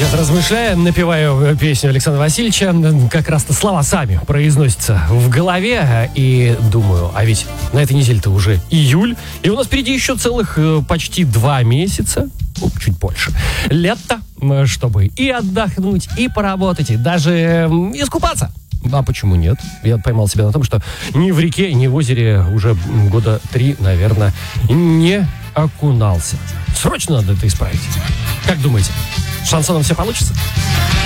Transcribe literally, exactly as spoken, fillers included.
сейчас размышляю, напеваю песню Александра Васильевича, как раз-то слова сами произносятся в голове, и думаю, а ведь на этой неделе-то уже июль, и у нас впереди еще целых почти два месяца, ну, чуть больше, лето, чтобы и отдохнуть, и поработать, и даже искупаться. А почему нет? Я поймал себя на том, что ни в реке, ни в озере уже года три, наверное, не окунался. Срочно надо это исправить. Как думаете, с шансоном все получится?